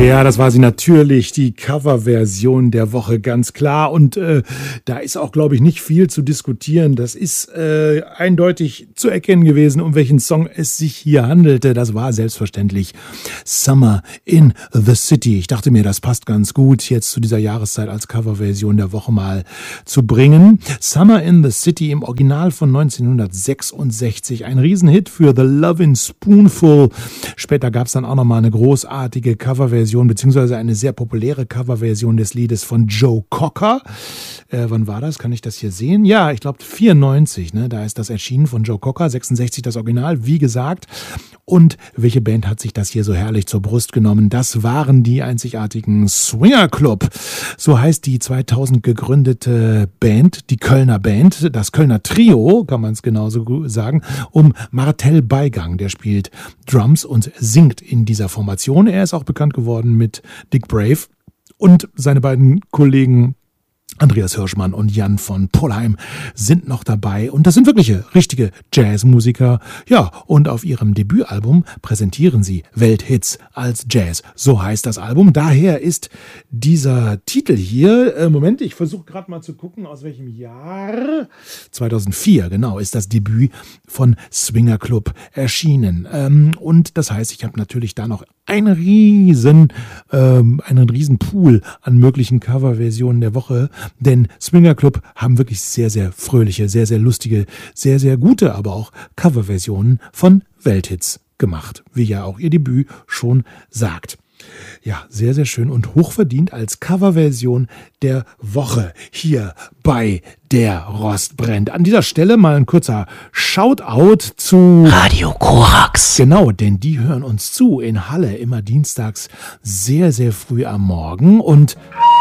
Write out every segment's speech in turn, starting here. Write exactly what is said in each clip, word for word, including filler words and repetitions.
Ja, das war sie natürlich, die Coverversion der Woche, ganz klar. Und äh, da ist auch, glaube ich, nicht viel zu diskutieren. Das ist äh, eindeutig zu erkennen gewesen, um welchen Song es sich hier handelte. Das war selbstverständlich Summer in the City. Ich dachte mir, das passt ganz gut, jetzt zu dieser Jahreszeit als Coverversion der Woche mal zu bringen. Summer in the City im Original von neunzehnhundertsechsundsechzig. Ein Riesenhit für The Lovin' Spoonful. Später gab es dann auch nochmal eine großartige Coverversion, beziehungsweise eine sehr populäre Coverversion des Liedes von Joe Cocker. Äh, wann war das? Kann ich das hier sehen? Ja, ich glaube vierundneunzig, ne? Da ist das erschienen von Joe Cocker, sechsundsechzig das Original, wie gesagt. Und welche Band hat sich das hier so herrlich zur Brust genommen? Das waren die einzigartigen Swinger Club. So heißt die zweitausend gegründete Band, die Kölner Band, das Kölner Trio, kann man es genauso sagen, um Martell Beigang. Der spielt Drums und singt in dieser Formation. Er ist auch bekannt geworden mit Dick Brave und seine beiden Kollegen Andreas Hirschmann und Jan von Polheim sind noch dabei und das sind wirkliche, richtige Jazzmusiker. Ja, und auf ihrem Debütalbum präsentieren sie Welthits als Jazz. So heißt das Album. Daher ist dieser Titel hier, äh, Moment, ich versuche gerade mal zu gucken, aus welchem Jahr. zweitausendvier, genau, ist das Debüt von Swinger Club erschienen. Ähm, und das heißt, ich habe natürlich da noch einen riesen, ähm, einen riesen Pool an möglichen Coverversionen der Woche. Denn Swinger Club haben wirklich sehr, sehr fröhliche, sehr, sehr lustige, sehr, sehr gute, aber auch Coverversionen von Welthits gemacht, wie ja auch ihr Debüt schon sagt. Ja, sehr, sehr schön und hochverdient als Coverversion der Woche hier bei Der Rost brennt. An dieser Stelle mal ein kurzer Shoutout zu Radio Korax. Genau, denn die hören uns zu in Halle immer dienstags sehr, sehr früh am Morgen und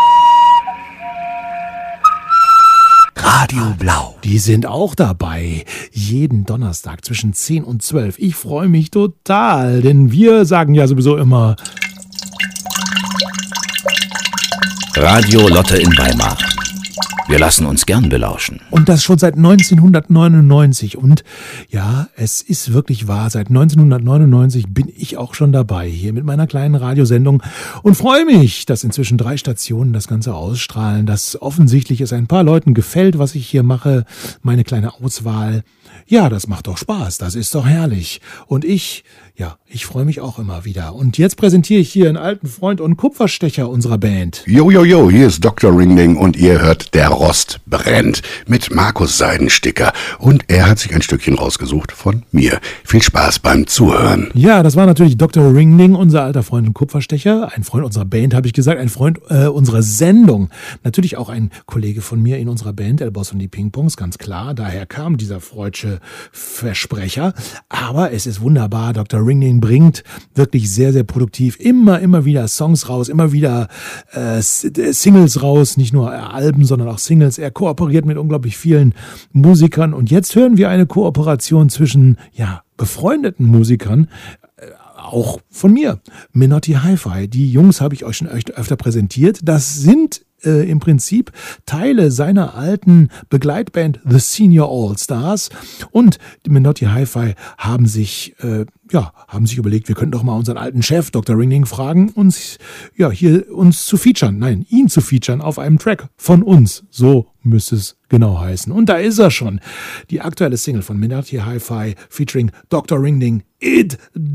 Radio Blau. Die sind auch dabei, jeden Donnerstag zwischen zehn und zwölf. Ich freue mich total, denn wir sagen ja sowieso immer Radio Lotte in Weimar. Wir lassen uns gern belauschen. Und das schon seit neunzehnhundertneunundneunzig. Und ja, es ist wirklich wahr, seit neunzehnhundertneunundneunzig bin ich auch schon dabei hier mit meiner kleinen Radiosendung und freue mich, dass inzwischen drei Stationen das Ganze ausstrahlen, dass offensichtlich es ein paar Leuten gefällt, was ich hier mache, meine kleine Auswahl. Ja, das macht doch Spaß, das ist doch herrlich. Und ich, ja, ich freue mich auch immer wieder. Und jetzt präsentiere ich hier einen alten Freund und Kupferstecher unserer Band. Jo, jo, jo, hier ist Doktor Ringling und ihr hört Der Rost brennt mit Markus Seidensticker. Und er hat sich ein Stückchen rausgesucht von mir. Viel Spaß beim Zuhören. Ja, das war natürlich Doktor Ringling, unser alter Freund und Kupferstecher. Ein Freund unserer Band, habe ich gesagt, ein Freund äh, unserer Sendung. Natürlich auch ein Kollege von mir in unserer Band, El Boss und die Pingpongs, ganz klar. Daher kam dieser freudsche Versprecher. Aber es ist wunderbar, Doktor Ringling bringt wirklich sehr, sehr produktiv immer, immer wieder Songs raus, immer wieder äh, Singles raus, nicht nur Alben, sondern auch Singles. Er kooperiert mit unglaublich vielen Musikern und jetzt hören wir eine Kooperation zwischen, ja, befreundeten Musikern, äh, auch von mir, Menotti Hi-Fi. Die Jungs habe ich euch schon öfter präsentiert. Das sind äh, im Prinzip Teile seiner alten Begleitband The Senior All Stars und die Menotti Hi-Fi haben sich äh, ja, haben sich überlegt, wir könnten doch mal unseren alten Chef, Doktor Ringling, fragen, uns, ja, hier uns zu featuren, nein, ihn zu featuren auf einem Track von uns. So müsste es genau heißen. Und da ist er schon. Die aktuelle Single von Menotti Hi-Fi featuring Doktor Ringling, It